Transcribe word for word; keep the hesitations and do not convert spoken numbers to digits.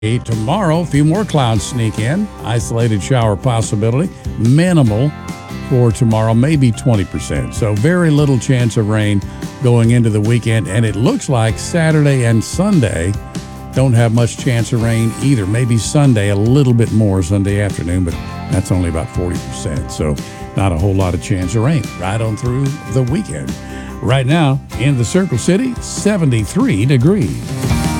Tomorrow, a few more clouds sneak in. Isolated shower possibility. Minimal for tomorrow, maybe twenty percent. So very little chance of rain going into the weekend. And it looks like Saturday and Sunday don't have much chance of rain either. Maybe Sunday, a little bit more Sunday afternoon, but that's only about forty percent. So not a whole lot of chance of rain right on through the weekend. Right now, in the Circle City, seventy-three degrees.